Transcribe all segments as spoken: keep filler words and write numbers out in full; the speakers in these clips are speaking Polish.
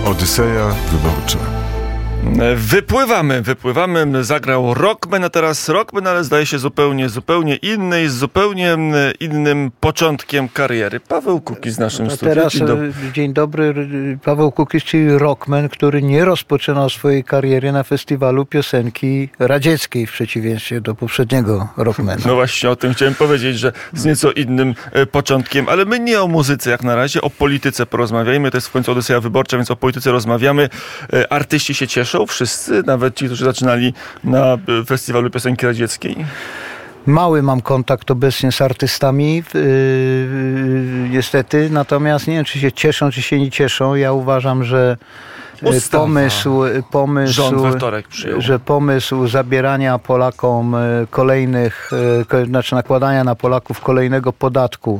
Odyseja wyborcza. Wypływamy, wypływamy. Zagrał Rockman, a teraz Rockman, ale zdaje się zupełnie, zupełnie inny i z zupełnie innym początkiem kariery. Paweł Kukiz z naszym no studium. Teraz, Dzień dobry. dzień dobry. Paweł Kukiz, czyli Rockman, który nie rozpoczynał swojej kariery na festiwalu piosenki radzieckiej, w przeciwieństwie do poprzedniego Rockmana. No właśnie o tym chciałem powiedzieć, że z nieco innym początkiem, ale my nie o muzyce jak na razie, o polityce porozmawiajmy. To jest w końcu Odyseja wyborcza, więc o polityce rozmawiamy. Artyści się cieszą. Wszyscy, nawet ci, którzy zaczynali na festiwalu piosenki radzieckiej? Mały mam kontakt obecnie z artystami, yy, niestety, natomiast nie wiem, czy się cieszą, czy się nie cieszą. Ja uważam, że Ustawa. pomysł, pomysł Rząd we wtorek przyjął. że pomysł zabierania Polakom kolejnych, znaczy nakładania na Polaków kolejnego podatku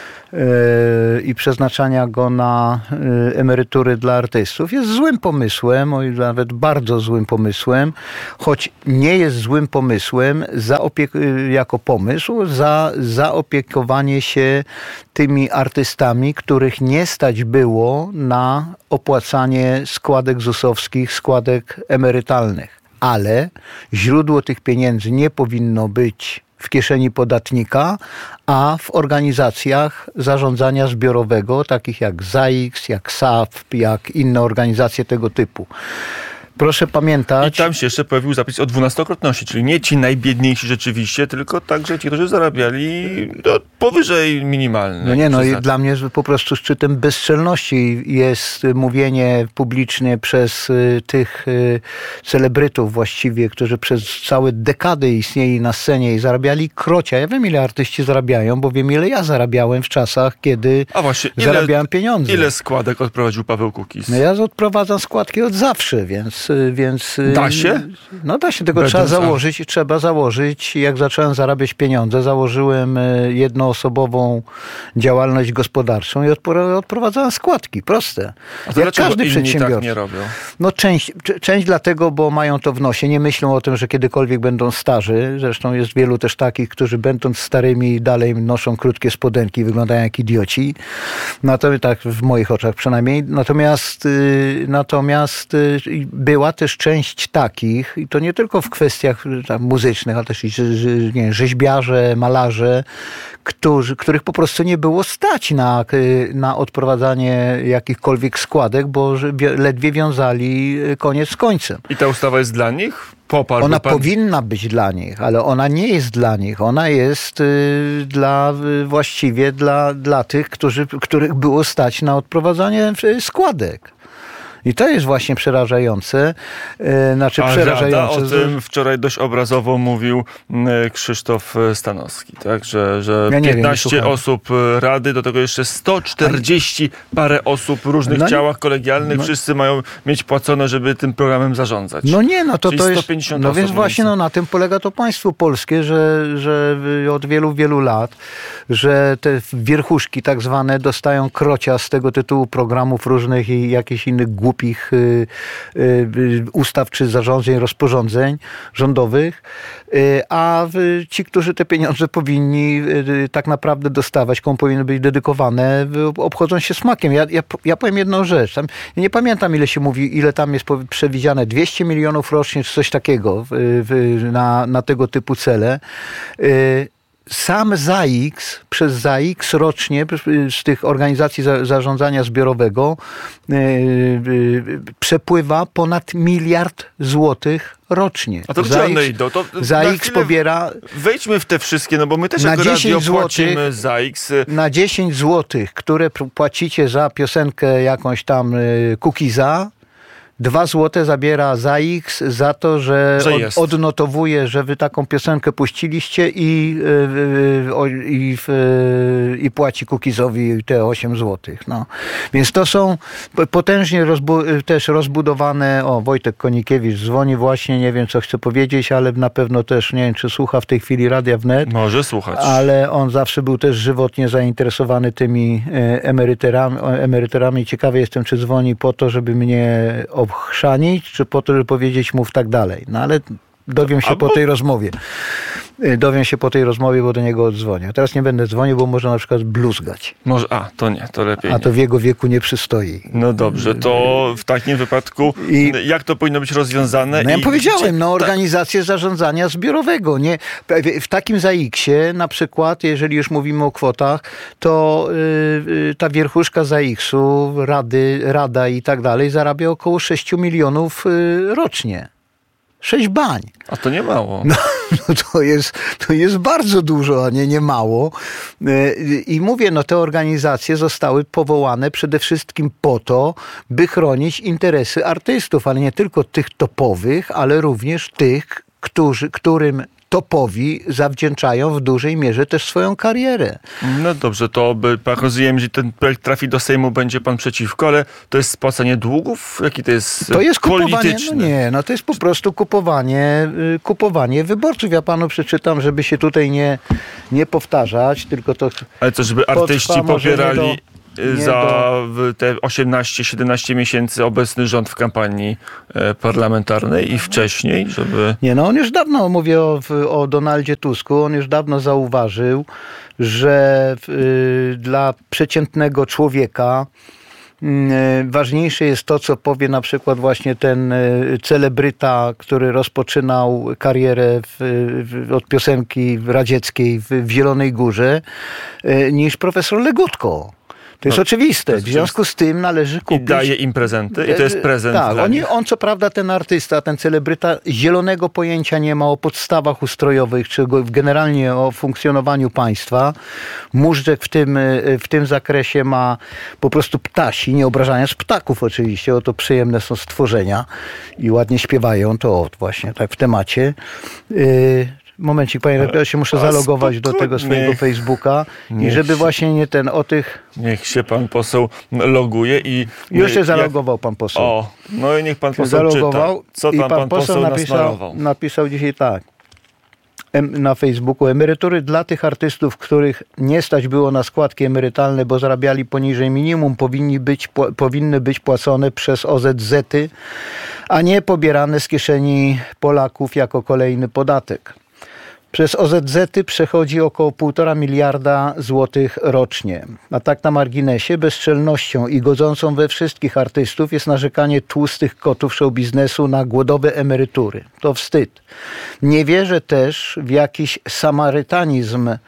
i przeznaczania go na emerytury dla artystów jest złym pomysłem, o ile nawet bardzo złym pomysłem, choć nie jest złym pomysłem zaopiek- jako pomysł za zaopiekowanie się tymi artystami, których nie stać było na opłacanie składek zusowskich, składek emerytalnych. Ale źródło tych pieniędzy nie powinno być w kieszeni podatnika, a w organizacjach zarządzania zbiorowego, takich jak ZAIKS, jak S A P, jak inne organizacje tego typu. Proszę pamiętać... I tam się jeszcze pojawił zapis o dwunastokrotności, czyli nie ci najbiedniejsi rzeczywiście, tylko także ci, którzy zarabiali no, powyżej minimalnej. No nie, no i dla mnie po prostu szczytem bezczelności jest mówienie publicznie przez y, tych y, celebrytów właściwie, którzy przez całe dekady istnieli na scenie i zarabiali krocia. Ja wiem, ile artyści zarabiają, bo wiem, ile ja zarabiałem w czasach, kiedy A właśnie, zarabiałem ile, pieniądze. Ile składek odprowadził Paweł Kukiz? No ja odprowadzam składki od zawsze, więc Więc, da się? No da się, tylko Będą trzeba za... założyć, trzeba założyć, jak zacząłem zarabiać pieniądze, założyłem jednoosobową działalność gospodarczą i odpro- odprowadzałem składki, proste. A to jak dlaczego każdy inni przedsiębiorca. tak nie robią? No część, część dlatego, bo mają to w nosie, nie myślą o tym, że kiedykolwiek będą starzy, zresztą jest wielu też takich, którzy będąc starymi dalej noszą krótkie spodenki i wyglądają jak idioci. Natomiast tak w moich oczach przynajmniej. Natomiast, natomiast była też część takich, i to nie tylko w kwestiach tam, muzycznych, ale też i nie, rzeźbiarze, malarze, którzy, których po prostu nie było stać na, na odprowadzanie jakichkolwiek składek, bo ledwie wiązali koniec z końcem. I ta ustawa jest dla nich? Poparł Ona pan... powinna być dla nich, ale ona nie jest dla nich. Ona jest y, dla y, właściwie dla, dla tych, którzy, których było stać na odprowadzanie składek. I to jest właśnie przerażające. Znaczy A przerażające. Rada, o tym wczoraj dość obrazowo mówił Krzysztof Stanowski, tak? Że, że ja piętnaście wiem, osób Rady, do tego jeszcze sto czterdzieści parę osób w różnych no, działach kolegialnych. no, Wszyscy mają mieć płacone, żeby tym programem zarządzać. No nie, no to Czyli to jest... sto pięćdziesiąt no osób więc właśnie no, na tym polega to państwo polskie, że, że od wielu, wielu lat, że te wierchuszki tak zwane dostają krocia z tego tytułu programów różnych i jakichś innych głupich głupich y, y, ustaw czy zarządzeń, rozporządzeń rządowych, y, a y, ci, którzy te pieniądze powinni y, tak naprawdę dostawać, komu powinny być dedykowane, y, obchodzą się smakiem. Ja, ja, ja powiem jedną rzecz. Tam, ja nie pamiętam, ile się mówi, ile tam jest przewidziane. dwieście milionów rocznie, czy coś takiego y, y, na, na tego typu cele. Y, Sam ZAIKS, przez ZAIKS rocznie z tych organizacji za, zarządzania zbiorowego yy, yy, przepływa ponad miliard złotych rocznie. A to gdzie one idą? To ZAIKS pobiera... Wejdźmy w te wszystkie, no bo my też jako radio płacimy ZAIKS. Na dziesięć złotych, które płacicie za piosenkę jakąś tam yy, Kukiza, Dwa złote zabiera ZAIKS za to, że, że od, odnotowuje, że wy taką piosenkę puściliście i, yy, i, yy, i płaci Kukizowi te osiem złotych. No. Więc to są potężnie rozbu- też rozbudowane... O, Wojtek Konikiewicz dzwoni właśnie, nie wiem co chce powiedzieć, ale na pewno też, nie wiem czy słucha w tej chwili Radia Wnet. Może słuchać. Ale on zawsze był też żywotnie zainteresowany tymi emeryturami. emeryturami. Ciekawy jestem, czy dzwoni po to, żeby mnie obchrzanić, czy po to, żeby powiedzieć mów tak dalej. No ale dowiem się Albo... po tej rozmowie. Dowiem się po tej rozmowie, bo do niego odzwonię. A teraz nie będę dzwonił, bo może na przykład bluzgać. Może, a, to nie, to lepiej A nie. to w jego wieku nie przystoi. No dobrze, to w takim wypadku I- jak to powinno być rozwiązane? No ja i powiedziałem, gdzie- no tak. organizację zarządzania zbiorowego. Nie? W takim zaiksie na przykład, jeżeli już mówimy o kwotach, to yy, ta wierchuszka zaiksu, rady, rada i tak dalej zarabia około sześć milionów yy, rocznie. Sześć bań. A to nie mało. No, no to, jest, to jest bardzo dużo, a nie, nie mało. Yy, I mówię, no te organizacje zostały powołane przede wszystkim po to, by chronić interesy artystów, ale nie tylko tych topowych, ale również tych, którzy, którym topowi zawdzięczają w dużej mierze też swoją karierę. No dobrze, to by, jak rozumiem, że ten projekt trafi do Sejmu, będzie pan przeciwko, ale to jest spłacanie długów? Jaki to jest To jest kupowanie, no polityczny? nie, no to jest po prostu kupowanie, y, kupowanie wyborców. Ja panu przeczytam, żeby się tutaj nie, nie powtarzać, tylko to... Ale co, żeby artyści Potrwa może nie pobierali do- y, nie za do- w te osiemnaście siedemnaście miesięcy obecny rząd w kampanii e, parlamentarnej i wcześniej, żeby... Nie, no on już dawno, mówię o, w- o Donaldzie Tusku, on już dawno zauważył, że y, dla przeciętnego człowieka y, ważniejsze jest to, co powie na przykład właśnie ten y, celebryta, który rozpoczynał karierę w, w, od piosenki radzieckiej w, w Zielonej Górze, y, niż profesor Legutko. To jest No, oczywiste. to jest W związku z tym należy I kupić... daje im prezenty i to jest prezent Tak, dla on, nich. on co prawda ten artysta, ten celebryta zielonego pojęcia nie ma o podstawach ustrojowych, czy go- generalnie o funkcjonowaniu państwa. Móżdżek w tym, w tym zakresie ma po prostu ptasi, nie obrażając ptaków oczywiście, oto przyjemne są stworzenia i ładnie śpiewają, to o, właśnie tak w temacie. Yy, Momencik, panie redaktorze, się muszę A, zalogować do tego spokojnie. swojego Facebooka i Niech żeby się- właśnie nie ten, o tych... Niech się pan poseł loguje i... Już się jak- zalogował pan poseł. O, no i niech pan poseł Zalogował czyta. Co i tam pan, poseł napisał, nasmarował? napisał dzisiaj tak em, na Facebooku: emerytury dla tych artystów, których nie stać było na składki emerytalne, bo zarabiali poniżej minimum, powinni być, pł- powinny być płacone przez O Z Z-y, a nie pobierane z kieszeni Polaków jako kolejny podatek. Przez O Z Z-y przechodzi około półtora miliarda złotych rocznie. A tak na marginesie, bezczelnością i godzącą we wszystkich artystów jest narzekanie tłustych kotów show biznesu na głodowe emerytury. To wstyd. Nie wierzę też w jakiś samarytanizm y,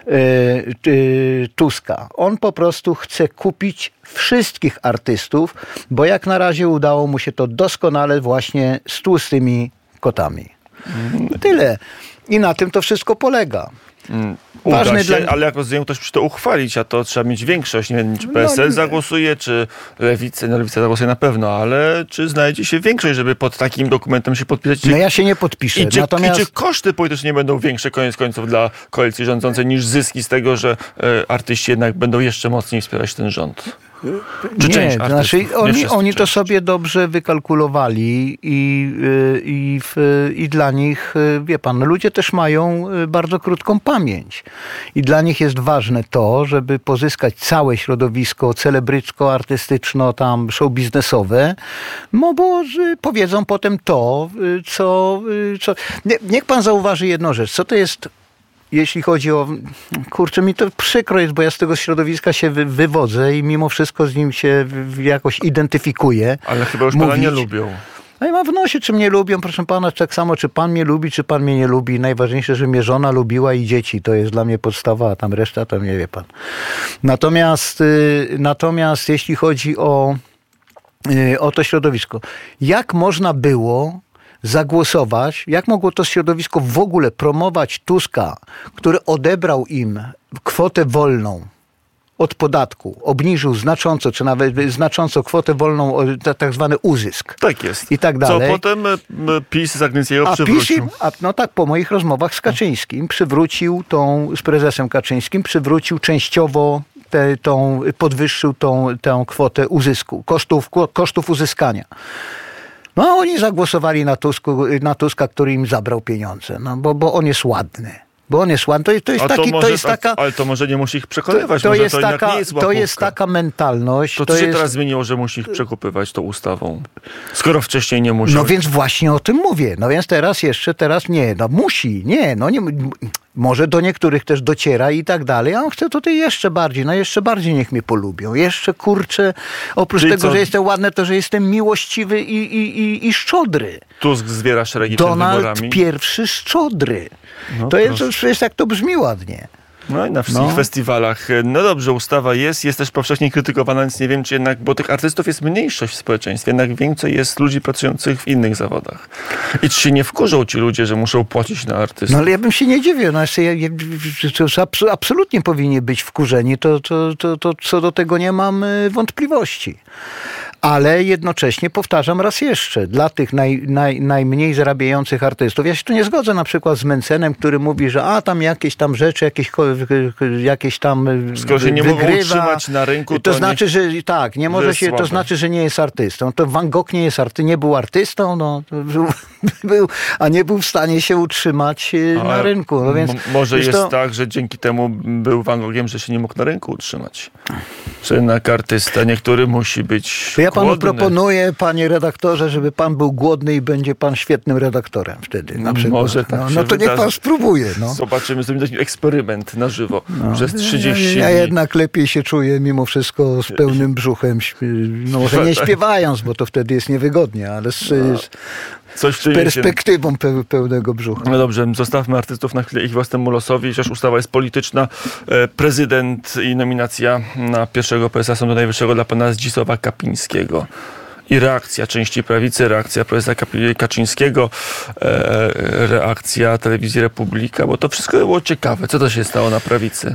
y, Tuska. On po prostu chce kupić wszystkich artystów, bo jak na razie udało mu się to doskonale właśnie z tłustymi kotami. Tyle. I na tym to wszystko polega. Mm, Uda Ważne się, dla- ale jak rozumiem, ktoś musi to uchwalić, a to trzeba mieć większość. Nie wiem, czy P S L No, zagłosuje, czy Lewica, no Lewica zagłosuje na pewno, ale czy znajdzie się większość, żeby pod takim dokumentem się podpisać? Czy, No ja się nie podpiszę. i, czy, Natomiast I czy koszty polityczne nie będą większe koniec końców dla koalicji rządzącej niż zyski z tego, że e, artyści jednak będą jeszcze mocniej wspierać ten rząd? Czy część nie, to artystów? znaczy Nie oni, wszyscy, oni to część. sobie dobrze wykalkulowali i, y, i, w, i dla nich, y, wie pan, ludzie też mają y, bardzo krótką pamięć. I dla nich jest ważne to, żeby pozyskać całe środowisko celebrycko, artystyczno, tam show biznesowe, no bo y, powiedzą potem to, y, co... Y, co... Nie, niech pan zauważy jedną rzecz. Co to jest... Jeśli chodzi o... Kurczę, mi to przykro jest, bo ja z tego środowiska się wy, wywodzę i mimo wszystko z nim się w, jakoś identyfikuję. Ale chyba już pana mówić. nie lubią. No i mam w nosie, czy mnie lubią, proszę pana, tak samo, czy pan mnie lubi, czy pan mnie nie lubi. Najważniejsze, że mnie żona lubiła i dzieci. To jest dla mnie podstawa, a tam reszta to nie wie pan. Natomiast, y, natomiast jeśli chodzi o, y, o to środowisko, jak można było zagłosować, jak mogło to środowisko w ogóle promować Tuska, który odebrał im kwotę wolną od podatku, obniżył znacząco, czy nawet znacząco kwotę wolną, o, ta- tak zwany uzysk. Tak jest. I tak dalej. Co potem e, m, PiS z Agnieszką A PiS, przywrócił. im- a, no tak, po moich rozmowach z Kaczyńskim, przywrócił tą, z prezesem Kaczyńskim, przywrócił częściowo te, tą, podwyższył tą, tę kwotę uzysku, kosztów, ko- kosztów uzyskania. No a oni zagłosowali na, Tusku, na Tuska, który im zabrał pieniądze, no, bo, bo on jest ładny. bo on jest ładny. To, to jest A to taki, może, to jest taka... Ale to może nie musi ich przekonywać, To, to, może jest, to taka, nie jest to jest taka mentalność. To, to co się jest... teraz zmieniło, że musi ich przekupywać tą ustawą? Skoro wcześniej nie musiał. No więc właśnie o tym mówię. No więc teraz jeszcze, teraz nie. No musi, nie. No nie... Może do niektórych też dociera i tak dalej, a on chce tutaj jeszcze bardziej, no jeszcze bardziej niech mnie polubią. Jeszcze, kurczę, oprócz Czyli tego, co? że jestem ładny, to, że jestem miłościwy i, i, i, i szczodry. Tusk zbiera szeregi przed Donald wyborami. pierwszy szczodry. No, to jest, proszę. to jest, jak to brzmi ładnie. No i na wszystkich No. festiwalach. No dobrze, ustawa jest, jest też powszechnie krytykowana, więc nie wiem, czy jednak, bo tych artystów jest mniejszość w społeczeństwie, jednak więcej jest ludzi pracujących w innych zawodach. I czy się nie wkurzą ci ludzie, że muszą płacić na artystów? No ale ja bym się nie dziwił. No, jeszcze ja, ja, to abs- absolutnie powinni być wkurzeni. To, to, to, to co do tego nie mam y, wątpliwości. Ale jednocześnie powtarzam raz jeszcze, dla tych naj, naj, najmniej zarabiających artystów, ja się tu nie zgodzę na przykład z Mencenem, który mówi, że a tam jakieś tam rzeczy, jakieś, jakieś tam Skoro się nie wygrywa, mogą utrzymać na rynku, to, to znaczy, nie, że tak, nie może jest się, to słabe. znaczy, że nie jest artystą. To Van Gogh nie jest arty, nie był artystą, no, był, był, a nie był w stanie się utrzymać na Ale rynku. No więc m- może jest to, tak, że dzięki temu był Van Gogiem, że się nie mógł na rynku utrzymać. Że jednak artysta niektóry musi być To ja panu głodny. proponuję, panie redaktorze, żeby pan był głodny i będzie pan świetnym redaktorem wtedy. Na przykład. Może tak no, się no to niech wydarzy. pan spróbuje. No. Zobaczymy, zrobimy taki eksperyment na żywo przez trzydzieści Ja dni. jednak lepiej się czuję mimo wszystko z pełnym brzuchem. No może nie śpiewając, bo to wtedy jest niewygodnie, ale z, z Coś w tym jest. perspektywą pe- pełnego brzucha. No dobrze, zostawmy artystów na chwilę ich własnemu losowi, chociaż ustawa jest polityczna. E, Prezydent i nominacja na pierwszego prezesa Sądu Najwyższego dla pana Zdzisława Kapińskiego. I reakcja części prawicy, reakcja prezesa Kapi- Kaczyńskiego, e, reakcja Telewizji Republika, bo to wszystko było ciekawe. Co to się stało na prawicy?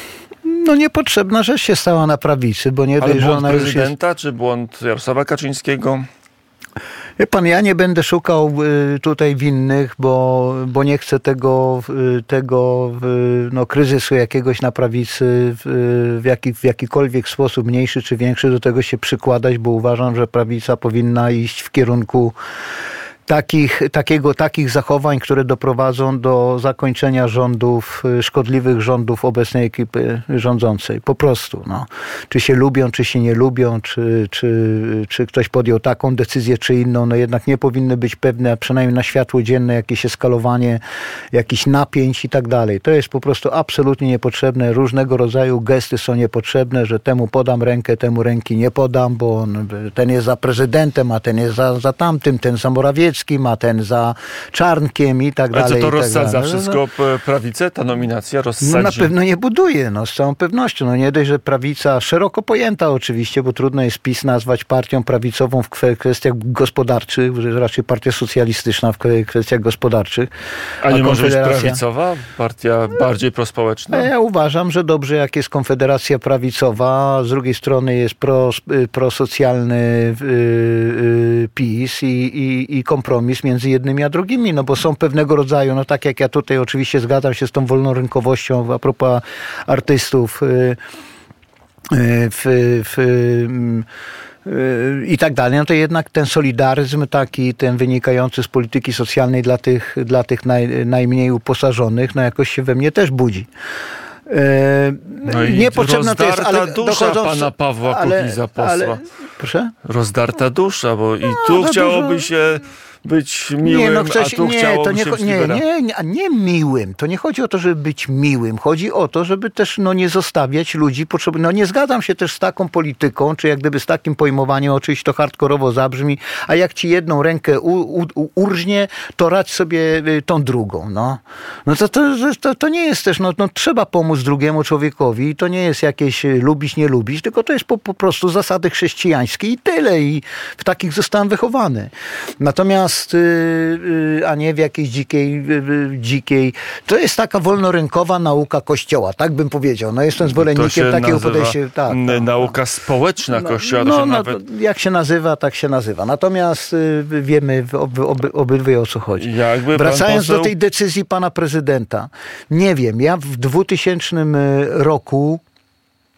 No niepotrzebna rzecz się stała na prawicy, bo nie Ale dość, że błąd ona już jest... prezydenta, czy błąd Jarosława Kaczyńskiego? Wie pan, ja nie będę szukał y, tutaj winnych, bo, bo nie chcę tego, y, tego y, no, kryzysu jakiegoś na prawicy w, w, jaki, w jakikolwiek sposób, mniejszy czy większy, do tego się przykładać, bo uważam, że prawica powinna iść w kierunku Takich, takiego, takich zachowań, które doprowadzą do zakończenia rządów, szkodliwych rządów obecnej ekipy rządzącej. Po prostu. No. Czy się lubią, czy się nie lubią, czy, czy, czy ktoś podjął taką decyzję, czy inną, no jednak nie powinny być pewne, przynajmniej na światło dzienne, jakieś eskalowanie, jakichś napięć i tak dalej. To jest po prostu absolutnie niepotrzebne. Różnego rodzaju gesty są niepotrzebne, że temu podam rękę, temu ręki nie podam, bo on, ten jest za prezydentem, a ten jest za, za tamtym, ten za Morawieckim, a ten za Czarnkiem i tak Ale dalej. co to i tak rozsadza dalej. wszystko p- prawicę? Ta nominacja rozsadzi? No na pewno nie buduje, no z całą pewnością. No nie dość, że prawica, szeroko pojęta oczywiście, bo trudno jest PiS nazwać partią prawicową w kwe- kwestiach gospodarczych, że raczej partia socjalistyczna w kwe- kwestiach gospodarczych. A nie może być Konfederacja- prawicowa? Partia bardziej prospołeczna? A ja uważam, że dobrze, jak jest Konfederacja Prawicowa, a z drugiej strony jest pro, prosocjalny yy, yy, PiS i, i, i kompromis między jednymi a drugimi, no bo są pewnego rodzaju, no tak jak ja tutaj oczywiście zgadzam się z tą wolnorynkowością a propos artystów yy, w, w, i tak dalej, no to jednak ten solidaryzm taki, ten wynikający z polityki socjalnej dla tych, dla tych naj, najmniej uposażonych, no jakoś się we mnie też budzi. No i Niepotrzebna to jest, ale dusza dochodząc- pana Pawła ale- Kukiza, posła. ale- Proszę? Rozdarta dusza, bo i tu no chciałoby dużo- się być miłym, Nie, no a chcesz, tu nie, chciałoby to nie, się być nie, liberałem. nie, nie, a nie miłym. To nie chodzi o to, żeby być miłym. Chodzi o to, żeby też no, nie zostawiać ludzi potrzeby. No nie zgadzam się też z taką polityką, czy jak gdyby z takim pojmowaniem, oczywiście to hardkorowo zabrzmi, a jak ci jedną rękę u, u, u, urżnie, to radź sobie y, tą drugą. No, no to, to, to, to nie jest też, no, no trzeba pomóc drugiemu człowiekowi. To nie jest jakieś y, lubić, nie lubić, tylko to jest po, po prostu zasady chrześcijańskie i tyle. I w takich zostałem wychowany. Natomiast y, a nie w jakiejś dzikiej, dzikiej. To jest taka wolnorynkowa nauka Kościoła, tak bym powiedział. No jestem To zwolennikiem się takiego nazywa podejścia. Tak, n- tak, nauka społeczna no, Kościoła. To no, się no, nawet... to jak się nazywa, tak się nazywa. Natomiast y, wiemy oby, oby, obydwie o co chodzi. Jakby pan Wracając poseł... do tej decyzji pana prezydenta. Nie wiem, ja w dwutysięcznym roku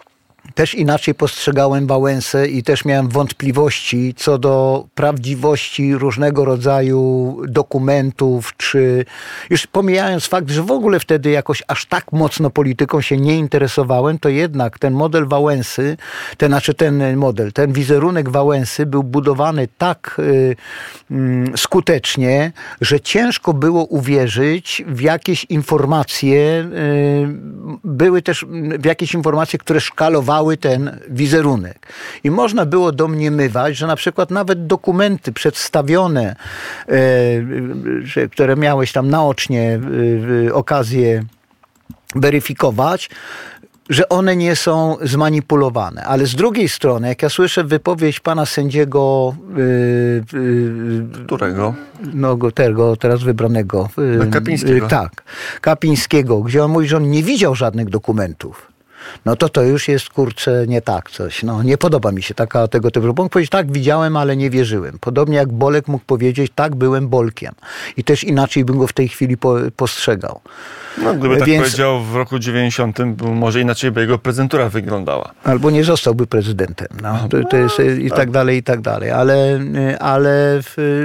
też inaczej postrzegałem Wałęsę i też miałem wątpliwości co do prawdziwości różnego rodzaju dokumentów, czy już pomijając fakt, że w ogóle wtedy jakoś aż tak mocno polityką się nie interesowałem, to jednak ten model Wałęsy, ten, znaczy ten model, ten wizerunek Wałęsy był budowany tak y, y, skutecznie, że ciężko było uwierzyć w jakieś informacje, y, były też w jakieś informacje, które szkalowały ten wizerunek. I można było domniemywać, że na przykład nawet dokumenty przedstawione, e, które miałeś tam naocznie e, okazję weryfikować, że one nie są zmanipulowane. Ale z drugiej strony, jak ja słyszę wypowiedź pana sędziego... Yy, yy, Którego? No, go, tego teraz wybranego. Yy, Kapińskiego. Yy, tak, Kapińskiego, gdzie on mówi, że on nie widział żadnych dokumentów. No to to już jest, kurczę, nie tak coś. No, nie podoba mi się taka tego typu. Mógł powiedzieć, tak, widziałem, ale nie wierzyłem. Podobnie jak Bolek mógł powiedzieć, tak, byłem Bolkiem. I też inaczej bym go w tej chwili po, postrzegał. No, gdyby tak Więc... powiedział w roku dziewięćdziesiątym, może inaczej by jego prezentura wyglądała. Albo nie zostałby prezydentem. No, to, to jest i tak dalej, i tak dalej. Ale, ale w,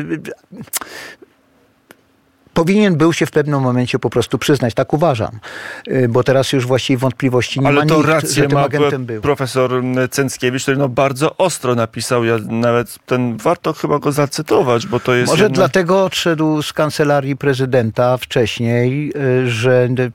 powinien był się w pewnym momencie po prostu przyznać. Tak uważam. Bo teraz już właściwie wątpliwości nie Ale ma to nikt, rację że tym ma agentem był. profesor Cęckiewicz, który no bardzo ostro napisał, ja nawet ten, warto chyba go zacytować, bo to jest... Może jedna... dlatego odszedł z kancelarii prezydenta wcześniej, że